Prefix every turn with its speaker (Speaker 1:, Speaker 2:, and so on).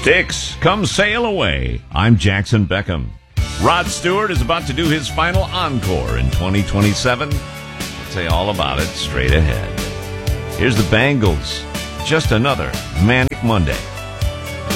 Speaker 1: Styx, come sail away. I'm Jackson Beckham. Rod Stewart is about to do his final encore in 2027. We'll tell you all about it straight ahead. Here's the Bangles. Just another Manic Monday.